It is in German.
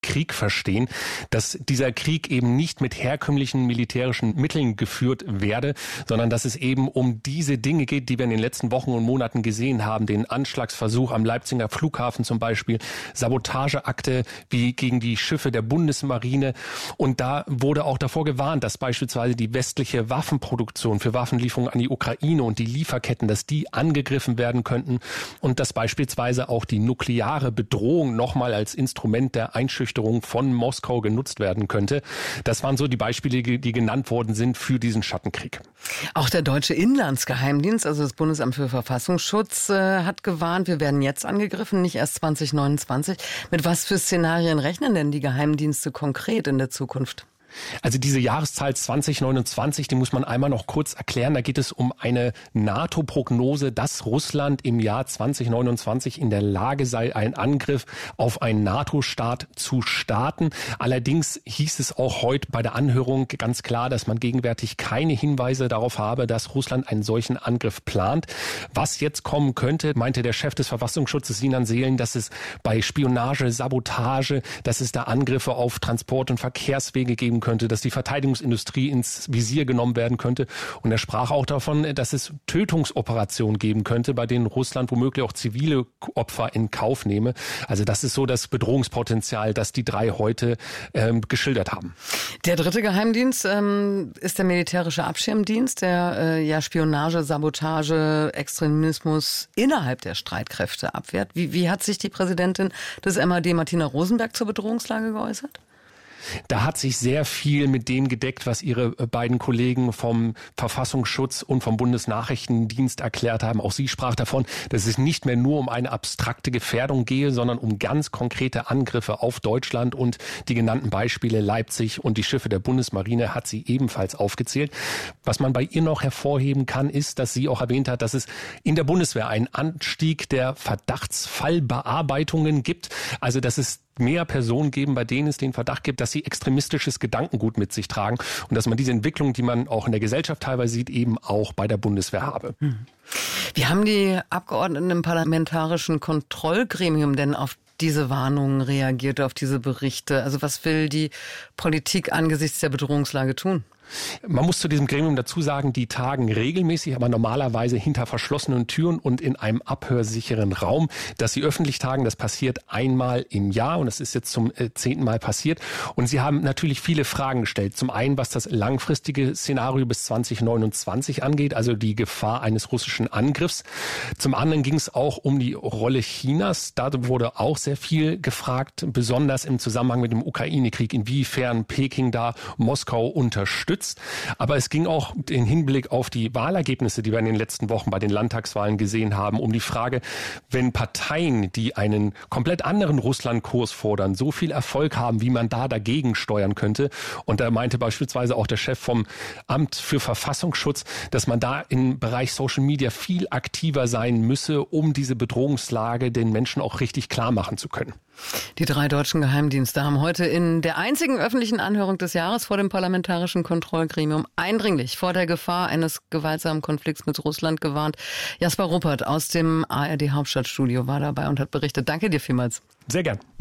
Krieg verstehen, dass dieser Krieg eben nicht mit herkömmlichen militärischen Mitteln geführt werde, sondern dass es eben um diese Dinge geht, die wir in den letzten Wochen und Monaten gesehen haben. Den Anschlagsversuch am Leipziger Flughafen zum Beispiel, Sabotageakte wie gegen die Schiffe der Bundesmarine. Und da wurde auch davor gewarnt, dass beispielsweise die westliche Waffenproduktion für Waffenlieferungen an die Ukraine und die Lieferketten, dass die angegriffen werden könnten und dass beispielsweise auch die nukleare Bedrohung nochmal als Instrument der Einschüchterung von Moskau genutzt werden könnte. Das waren so die Beispiele, die genannt worden sind für diesen Schattenkrieg. Auch der deutsche Inlandsgeheimdienst, also das Bundesamt für Verfassungsschutz, hat gewarnt, wir werden jetzt angegriffen, nicht erst 2029. Mit was für Szenarien rechnen denn die Geheimdienste konkret in der Zukunft? Also diese Jahreszahl 2029, die muss man einmal noch kurz erklären. Da geht es um eine NATO-Prognose, dass Russland im Jahr 2029 in der Lage sei, einen Angriff auf einen NATO-Staat zu starten. Allerdings hieß es auch heute bei der Anhörung ganz klar, dass man gegenwärtig keine Hinweise darauf habe, dass Russland einen solchen Angriff plant. Was jetzt kommen könnte, meinte der Chef des Verfassungsschutzes Sinan Seelen, dass es bei Spionage, Sabotage, dass es da Angriffe auf Transport- und Verkehrswege geben könnte, dass die Verteidigungsindustrie ins Visier genommen werden könnte. Und er sprach auch davon, dass es Tötungsoperationen geben könnte, bei denen Russland womöglich auch zivile Opfer in Kauf nehme. Also das ist so das Bedrohungspotenzial, das die drei heute geschildert haben. Der dritte Geheimdienst ist der militärische Abschirmdienst, der Spionage, Sabotage, Extremismus innerhalb der Streitkräfte abwehrt. Wie hat sich die Präsidentin des MAD, Martina Rosenberg, zur Bedrohungslage geäußert? Da hat sich sehr viel mit dem gedeckt, was ihre beiden Kollegen vom Verfassungsschutz und vom Bundesnachrichtendienst erklärt haben. Auch sie sprach davon, dass es nicht mehr nur um eine abstrakte Gefährdung gehe, sondern um ganz konkrete Angriffe auf Deutschland, und die genannten Beispiele Leipzig und die Schiffe der Bundesmarine hat sie ebenfalls aufgezählt. Was man bei ihr noch hervorheben kann, ist, dass sie auch erwähnt hat, dass es in der Bundeswehr einen Anstieg der Verdachtsfallbearbeitungen gibt. Also dass es mehr Personen geben, bei denen es den Verdacht gibt, dass sie extremistisches Gedankengut mit sich tragen und dass man diese Entwicklung, die man auch in der Gesellschaft teilweise sieht, eben auch bei der Bundeswehr habe. Wie haben die Abgeordneten im Parlamentarischen Kontrollgremium denn auf diese Warnungen reagiert, auf diese Berichte? Also was will die Politik angesichts der Bedrohungslage tun? Man muss zu diesem Gremium dazu sagen, die tagen regelmäßig, aber normalerweise hinter verschlossenen Türen und in einem abhörsicheren Raum. Dass sie öffentlich tagen, das passiert einmal im Jahr und das ist jetzt zum 10. Mal passiert. Und sie haben natürlich viele Fragen gestellt. Zum einen, was das langfristige Szenario bis 2029 angeht, also die Gefahr eines russischen Angriffs. Zum anderen ging es auch um die Rolle Chinas. Da wurde auch sehr viel gefragt, besonders im Zusammenhang mit dem Ukraine-Krieg, inwiefern Peking da Moskau unterstützt. Aber es ging auch im Hinblick auf die Wahlergebnisse, die wir in den letzten Wochen bei den Landtagswahlen gesehen haben, um die Frage, wenn Parteien, die einen komplett anderen Russlandkurs fordern, so viel Erfolg haben, wie man da dagegen steuern könnte. Und da meinte beispielsweise auch der Chef vom Amt für Verfassungsschutz, dass man da im Bereich Social Media viel aktiver sein müsse, um diese Bedrohungslage den Menschen auch richtig klar machen zu können. Die drei deutschen Geheimdienste haben heute in der einzigen öffentlichen Anhörung des Jahres vor dem Parlamentarischen Kontrollgremium eindringlich vor der Gefahr eines gewaltsamen Konflikts mit Russland gewarnt. Jasper Ruppert aus dem ARD Hauptstadtstudio war dabei und hat berichtet. Danke dir vielmals. Sehr gern.